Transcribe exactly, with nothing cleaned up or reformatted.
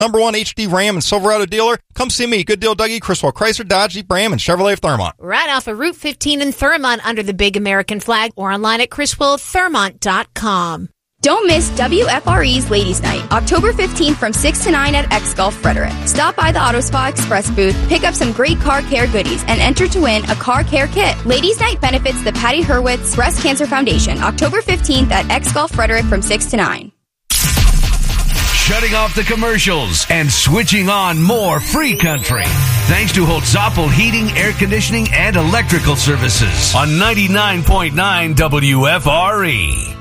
number one H D Ram and Silverado dealer. Come see me, Good Deal Dougie, Criswell Chrysler, Dodge, Jeep Ram, and Chevrolet of Thurmont. Right off of Route fifteen in Thurmont under the big American flag or online at criswell thurmont dot com. Don't miss W F R E's Ladies Night, October fifteenth from six to nine at X-Golf Frederick. Stop by the Auto Spa Express booth, pick up some great car care goodies, and enter to win a car care kit. Ladies Night benefits the Patty Hurwitz Breast Cancer Foundation, October fifteenth at X-Golf Frederick from six to nine. Shutting off the commercials and switching on more free country. Thanks to Holtzoppel Heating, Air Conditioning, and Electrical Services on ninety-nine point nine W F R E.